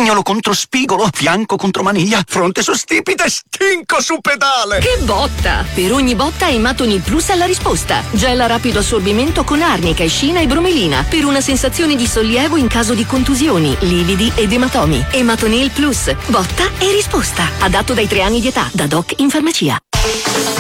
mignolo contro spigolo, fianco contro maniglia, fronte su stipite, stinco su pedale. Che botta! Per ogni botta Ematonil Plus ha la risposta. Gel a rapido assorbimento con arnica, escina e bromelina per una sensazione di sollievo in caso di contusioni, lividi ed ematomi. Ematonil Plus, botta e risposta. Adatto dai 3 anni di età, da doc in farmacia.